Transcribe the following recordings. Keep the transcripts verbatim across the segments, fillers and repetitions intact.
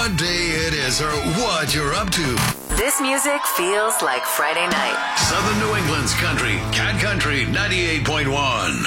what day it is or what you're up to. This music feels like Friday night. Southern New England's country, Cat Country ninety-eight point one.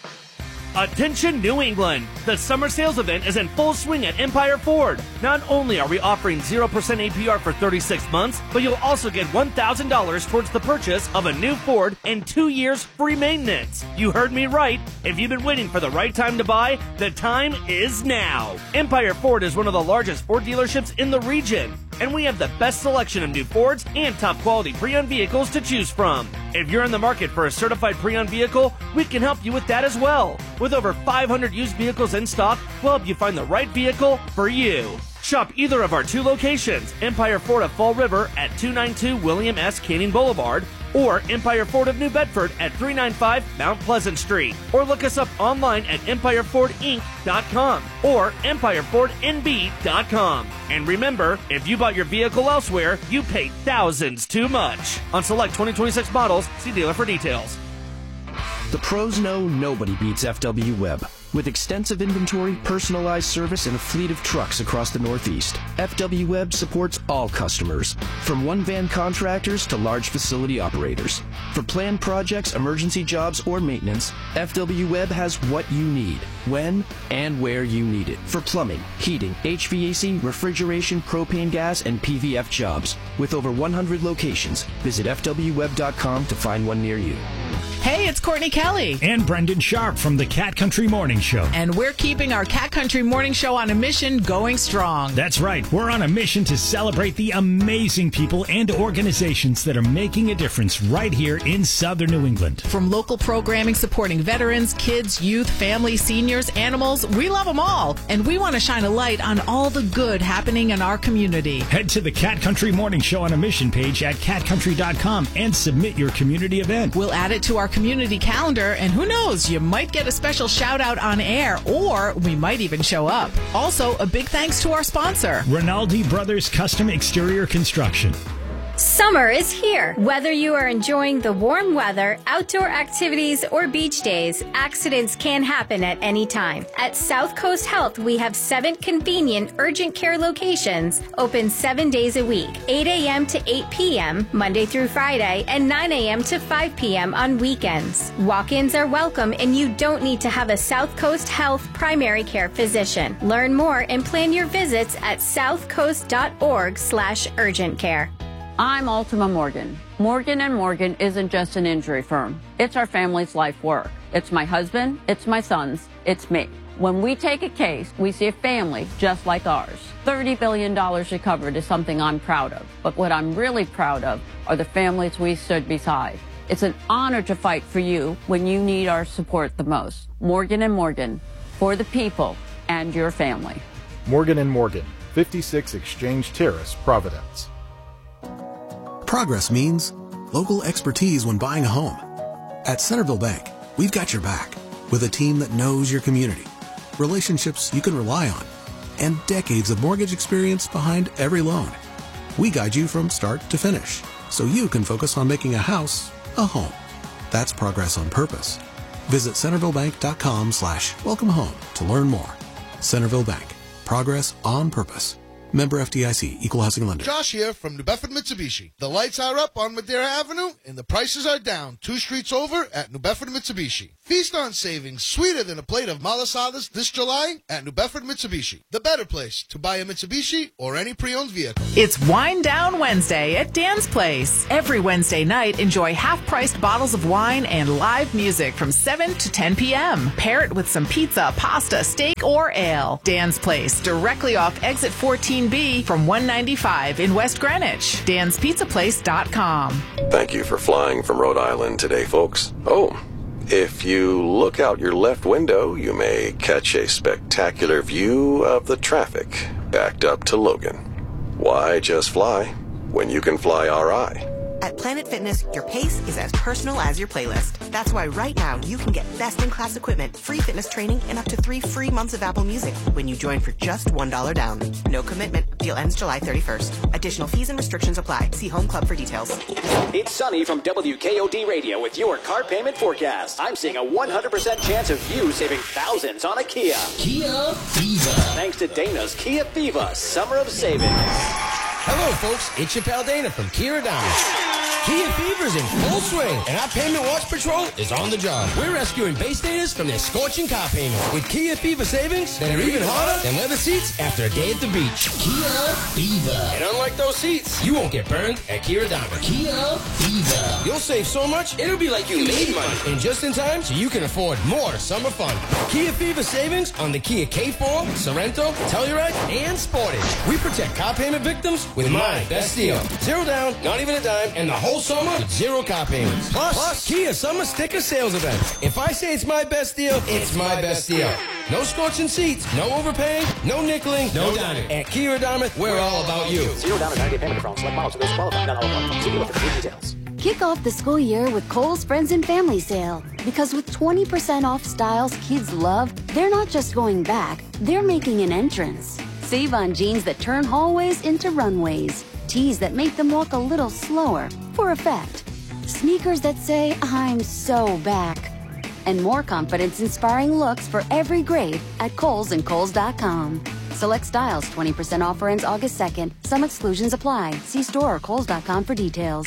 Attention New England! The summer sales event is in full swing at Empire Ford. Not only are we offering zero percent A P R for thirty-six months, but you'll also get one thousand dollars towards the purchase of a new Ford and two years free maintenance. You heard me right. If you've been waiting for the right time to buy, the time is now. Empire Ford is one of the largest Ford dealerships in the region, and we have the best selection of new Fords and top quality pre-owned vehicles to choose from. If you're in the market for a certified pre-owned vehicle, we can help you with that as well. With over five hundred used vehicles in stock, we'll help you find the right vehicle for you. Shop either of our two locations, Empire Ford of Fall River at two ninety-two William S. Canning Boulevard, or Empire Ford of New Bedford at three ninety-five Mount Pleasant Street. Or look us up online at empire ford inc dot com or empire ford n b dot com. And remember, if you bought your vehicle elsewhere, you paid thousands too much. On select twenty twenty-six models, see dealer for details. The pros know nobody beats F W Web. With extensive inventory, personalized service, and a fleet of trucks across the Northeast, F W Web supports all customers, from one-van contractors to large facility operators. For planned projects, emergency jobs, or maintenance, F W Web has what you need, when and where you need it. For plumbing, heating, H V A C, refrigeration, propane gas, and P V F jobs. With over one hundred locations, visit f w web dot com to find one near you. Hey, it's Courtney Kelly. And Brendan Sharp from the Cat Country Morning Show. And we're keeping our Cat Country Morning Show on a mission going strong. That's right. We're on a mission to celebrate the amazing people and organizations that are making a difference right here in Southern New England. From local programming supporting veterans, kids, youth, families, seniors, animals, we love them all. And we want to shine a light on all the good happening in our community. Head to the Cat Country Morning Show on a mission page at cat country dot com and submit your community event. We'll add it to our community calendar, and who knows, you might get a special shout out on air, or we might even show up. Also, a big thanks to our sponsor, Rinaldi Brothers Custom Exterior Construction. Summer is here. Whether you are enjoying the warm weather, outdoor activities, or beach days, accidents can happen at any time. At South Coast Health, we have seven convenient urgent care locations open seven days a week, eight a.m. to eight p.m., Monday through Friday, and nine a.m. to five p.m. on weekends. Walk-ins are welcome, and you don't need to have a South Coast Health primary care physician. Learn more and plan your visits at southcoast.org slash urgent care. I'm Ultima Morgan. Morgan and Morgan isn't just an injury firm. It's our family's life work. It's my husband, it's my sons, it's me. When we take a case, we see a family just like ours. thirty billion dollars recovered is something I'm proud of. But what I'm really proud of are the families we stood beside. It's an honor to fight for you when you need our support the most. Morgan and Morgan, for the people and your family. Morgan and Morgan, fifty-six Exchange Terrace, Providence. Progress means local expertise when buying a home. At Centerville Bank, we've got your back with a team that knows your community, relationships you can rely on, and decades of mortgage experience behind every loan. We guide you from start to finish so you can focus on making a house a home. That's progress on purpose. Visit centervillebank.com slash welcome home to learn more. Centerville Bank. Progress on purpose. Member F D I C, Equal Housing Lender. Josh here from New Bedford Mitsubishi. The lights are up on Madeira Avenue, and the prices are down two streets over at New Bedford Mitsubishi. Feast on savings sweeter than a plate of malasadas this July at New Bedford Mitsubishi. The better place to buy a Mitsubishi or any pre-owned vehicle. It's Wind Down Wednesday at Dan's Place. Every Wednesday night, enjoy half-priced bottles of wine and live music from seven to ten p.m. Pair it with some pizza, pasta, steak, or ale. Dan's Place, directly off exit fourteen B from one ninety-five in West Greenwich. dans pizza place dot com. Thank you for flying from Rhode Island today, folks. Oh, if you look out your left window, you may catch a spectacular view of the traffic backed up to Logan. Why just fly when you can fly R I? At Planet Fitness, your pace is as personal as your playlist. That's why right now you can get best-in-class equipment, free fitness training, and up to three free months of Apple Music when you join for just one dollar down. No commitment. Deal ends July thirty-first. Additional fees and restrictions apply. See Home Club for details. It's Sunny from W K O D Radio with your car payment forecast. I'm seeing a one hundred percent chance of you saving thousands on a Kia. Kia Thiva. Thanks to Dana's Kia Thiva Summer of Savings. Hello, folks. It's your pal Dana from Kia Adamas. Kia Fever's in full swing, and our Payment Watch Patrol is on the job. We're rescuing Bay Staters from their scorching car payments with Kia Fever savings that are even harder than leather seats after a day at the beach. Kia Fever. And unlike those seats, you won't get burned at Kia Adamas. Kia Fever. You'll save so much, it'll be like you made money. And just in time, so you can afford more summer fun. Kia Fever savings on the Kia K four, Sorento, Telluride, and Sportage. We protect car payment victims with my best deal. Zero down, not even a dime, and the whole summer with zero car payments. Plus, Plus, Kia Summer Sticker Sales Event. If I say it's my best deal, it's my best deal. No scorching seats, no overpaying, no nickeling, no dining. At Kia Adamas, we're all about you. Zero down and ninety payment from select models to those qualified. Not all of them. See dealer for full details. Kick off the school year with Kohl's Friends and Family Sale. Because with twenty percent off styles kids love, they're not just going back, they're making an entrance. Save on jeans that turn hallways into runways. Tees that make them walk a little slower, for effect. Sneakers that say, I'm so back. And more confidence-inspiring looks for every grade at Kohl's and Kohl's dot com. Select styles, twenty percent offer ends August second. Some exclusions apply. See store or Kohl's dot com for details.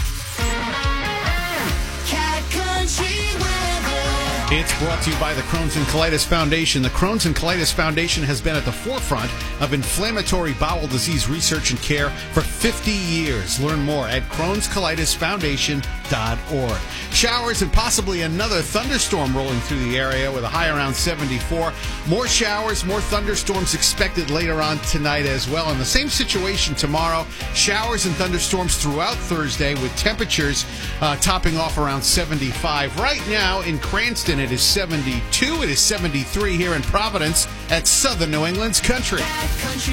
Cat Country Weather. It's brought to you by the Crohn's and Colitis Foundation. The Crohn's and Colitis Foundation has been at the forefront of inflammatory bowel disease research and care for fifty years. Learn more at Crohn's Colitis Foundation dot org. Showers and possibly another thunderstorm rolling through the area with a high around seventy-four. More showers, more thunderstorms expected later on tonight as well. In the same situation tomorrow, showers and thunderstorms throughout Thursday with temperatures uh, topping off around seventy-five. Right now in Cranston, it is seventy-two. It is seventy-three here in Providence at Southern New England's Country. Country